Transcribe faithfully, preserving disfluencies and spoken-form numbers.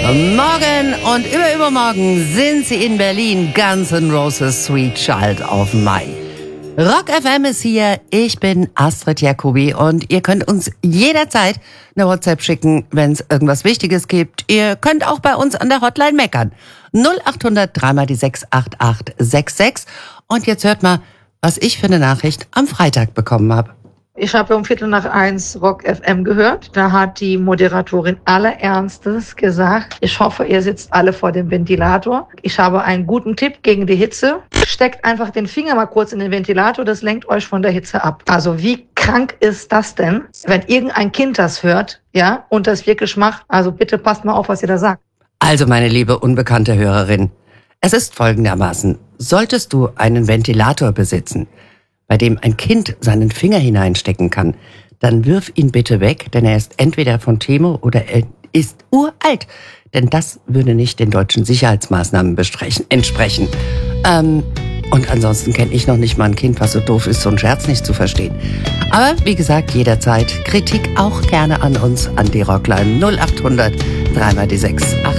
Morgen und überübermorgen sind sie in Berlin. Guns N' Roses Sweet Child of Mai. Rock F M ist hier. Ich bin Astrid Jacobi und ihr könnt uns jederzeit eine WhatsApp schicken, wenn es irgendwas Wichtiges gibt. Ihr könnt auch bei uns an der Hotline meckern. null acht hundert drei mal die sechs acht acht sechs sechs. Und jetzt hört mal, was ich für eine Nachricht am Freitag bekommen habe. Ich habe um Viertel nach eins Rock F M gehört. Da hat die Moderatorin allerernstes gesagt, ich hoffe, ihr sitzt alle vor dem Ventilator. Ich habe einen guten Tipp gegen die Hitze. Steckt einfach den Finger mal kurz in den Ventilator, das lenkt euch von der Hitze ab. Also wie krank ist das denn, wenn irgendein Kind das hört, ja, und das wirklich macht? Also bitte passt mal auf, was ihr da sagt. Also meine liebe unbekannte Hörerin, es ist folgendermaßen, solltest du einen Ventilator besitzen, bei dem ein Kind seinen Finger hineinstecken kann, dann wirf ihn bitte weg, denn er ist entweder von Temo oder er ist uralt. Denn das würde nicht den deutschen Sicherheitsmaßnahmen entsprechen. Ähm, und ansonsten kenne ich noch nicht mal ein Kind, was so doof ist, so einen Scherz nicht zu verstehen. Aber wie gesagt, jederzeit Kritik auch gerne an uns, an die Rockline null acht hundert drei mal die sechs acht.